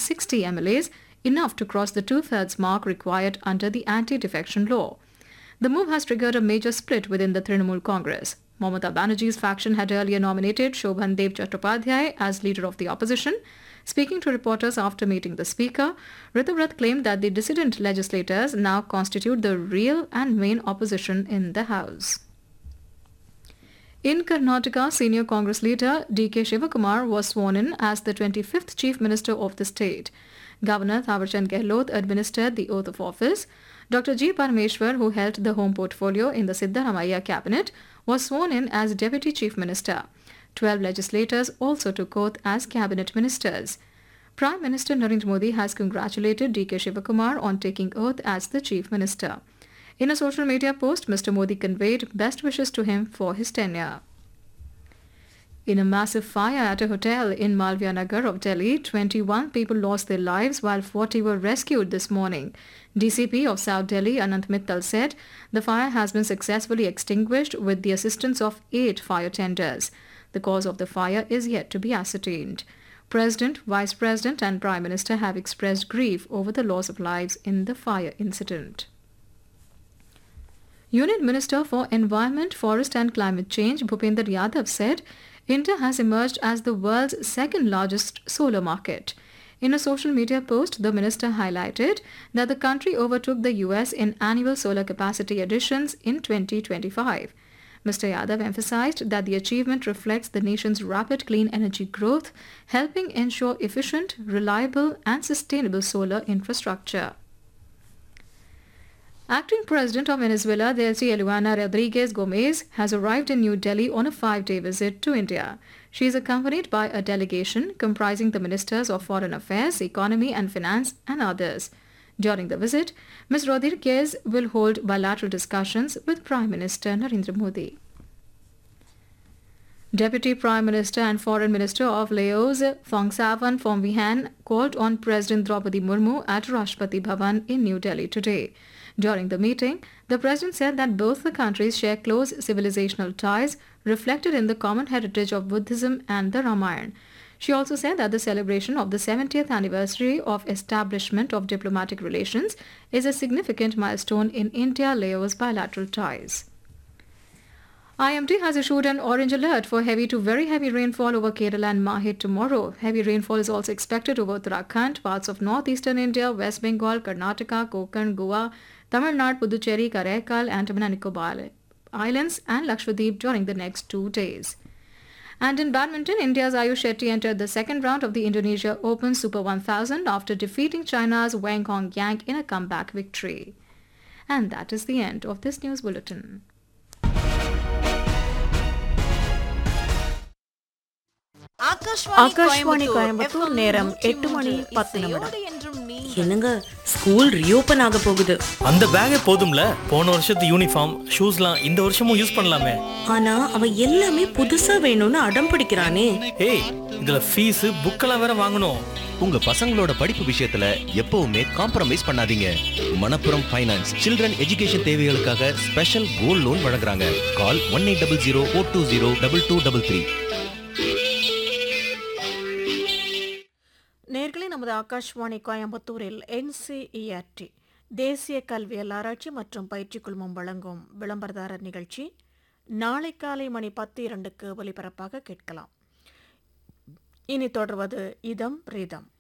60 MLAs, enough to cross the two-thirds mark required under the anti-defection law. The move has triggered a major split within the Trinamool Congress. Mamata Banerjee's faction had earlier nominated Shobhan Dev Chattopadhyay as leader of the opposition. Speaking to reporters after meeting the speaker, Rituvrat claimed that the dissident legislators now constitute the real and main opposition in the House. In Karnataka, senior Congress leader D.K. Shivakumar was sworn in as the 25th Chief Minister of the state. Governor Thawarchand Gehlot administered the oath of office. Dr. G. Parameshwar, who held the home portfolio in the Siddaramaiah cabinet, was sworn in as Deputy Chief Minister. 12 legislators also took oath as cabinet ministers. Prime Minister Narendra Modi has congratulated D.K. Shivakumar on taking oath as the Chief Minister. In a social media post, Mr. Modi conveyed best wishes to him for his tenure. In a massive fire at a hotel in Malviya Nagar of Delhi, 21 people lost their lives while 40 were rescued this morning. DCP of South Delhi, Anant Mittal, said the fire has been successfully extinguished with the assistance of 8 fire tenders. The cause of the fire is yet to be ascertained. President, Vice President and Prime Minister have expressed grief over the loss of lives in the fire incident. Union Minister for Environment, Forest and Climate Change, Bhupender Yadav, said India has emerged as the world's second largest solar market. In a social media post, the minister highlighted that the country overtook the US in annual solar capacity additions in 2025. Mr. Yadav emphasized that the achievement reflects the nation's rapid clean energy growth, helping ensure efficient, reliable and sustainable solar infrastructure. Acting President of Venezuela, Delcy Eluana Rodriguez Gomez, has arrived in New Delhi on a 5-day visit to India. She is accompanied by a delegation comprising the Ministers of Foreign Affairs, Economy and Finance and others. During the visit, Ms. Rodriguez will hold bilateral discussions with Prime Minister Narendra Modi. Deputy Prime Minister and Foreign Minister of Laos, Phongsavan Phomvihane, called on President Draupadi Murmu at Rashtrapati Bhavan in New Delhi today. During the meeting, the President said that both the countries share close civilizational ties reflected in the common heritage of Buddhism and the Ramayana. She also said that the celebration of the 70th anniversary of establishment of diplomatic relations is a significant milestone in India-Laos bilateral ties. IMD has issued an orange alert for heavy to very heavy rainfall over Kerala and Mahe tomorrow. Heavy rainfall is also expected over Uttarakhand, parts of northeastern India, West Bengal, Karnataka, Konkan, Goa, Tamil Nadu, Puducherry, Karaikal, Andaman and Nicobar Islands and Lakshadweep during the next 2 days. And in badminton, India's Ayush Shetty entered the second round of the Indonesia Open Super 1000 after defeating China's Wang Hongyang in a comeback victory. And that is the end of this news bulletin. Akashvani Coimbatore நேரம் 8:10 என்னங்க school reopen ஆக போகுது. அந்த பேக்கே போதும்ல, போன வருஷத்து uniform ஷூஸ்லாம் இந்த வருஷமும் யூஸ் பண்ணலாமே. ஆனா அவன் எல்லாமே புதுசா வேணும்னு அடம் பிடிக்கிறானே. ஏய், இதுல ஃபீஸ் புக்கெல்லாம் வேற வாங்கணும். உங்க பசங்களோட படிப்பு விஷயத்துல எப்பவுமே காம்ப்ரமைஸ் பண்ணாதீங்க. மணப்புரம் ஃபைனான்ஸ் சில்ட்ரன் எஜுகேஷன் தேவைகளுக்காக ஸ்பெஷல் கோல்ட் லோன் வழங்குறாங்க. கால் 1800420223. நேர்களே, நமது ஆகாஷ்வாணி கோயம்புத்தூரில் NCERT தேசிய கல்வியல் ஆராய்ச்சி மற்றும் பயிற்சி குழுமம் வழங்கும் விளம்பரதாரர் நிகழ்ச்சி நாளை காலை மணி 10:02 ஒலிபரப்பாக கேட்கலாம். இனி தொடர்வது இதம் ரீதம்.